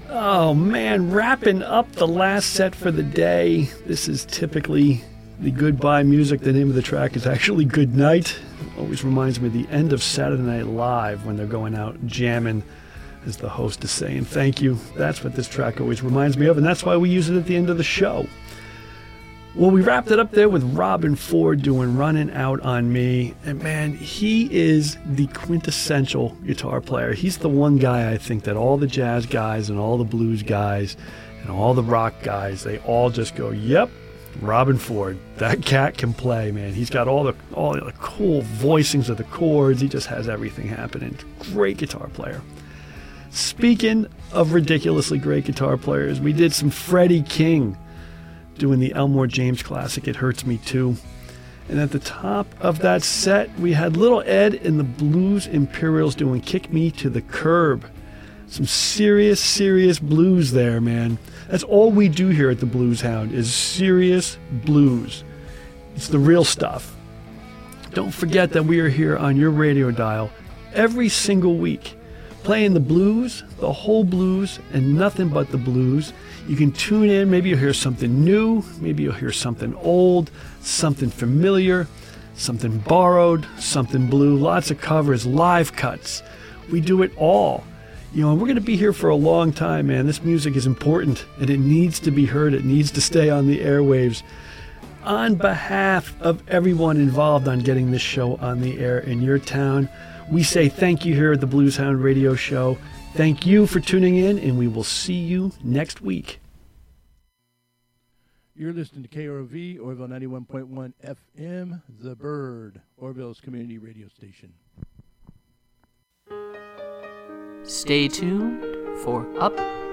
Oh man, wrapping up the last set for the day. This is typically the goodbye music. The name of the track is actually Good Night. Always reminds me of the end of Saturday Night Live when they're going out jamming, as the host is saying thank you. That's what this track always reminds me of, and that's why we use it at the end of the show. Well, we wrapped it up there with Robben Ford doing Running Out on Me. And man, he is the quintessential guitar player. He's the one guy I think that all the jazz guys and all the blues guys and all the rock guys, they all just go, yep, Robben Ford. That cat can play, man. He's got all the cool voicings of the chords. He just has everything happening. Great guitar player. Speaking of ridiculously great guitar players, we did some Freddie King doing the Elmore James classic, It Hurts Me Too. And at the top of that set, we had Little Ed and the Blues Imperials doing Kick Me to the Curb. Some serious, serious blues there, man. That's all we do here at the Blues Hound is serious blues. It's the real stuff. Don't forget that we are here on your radio dial every single week, playing the blues, the whole blues, and nothing but the blues. You can tune in, maybe you'll hear something new, maybe you'll hear something old, something familiar, something borrowed, something blue, lots of covers, live cuts. We do it all. You know, and we're going to be here for a long time, man. This music is important, and it needs to be heard. It needs to stay on the airwaves. On behalf of everyone involved on getting this show on the air in your town, we say thank you here at the Blues Hound Radio Show. Thank you for tuning in, and we will see you next week. You're listening to KROV, Orville 91.1 FM, The Bird, Orville's community radio station. Stay tuned for Up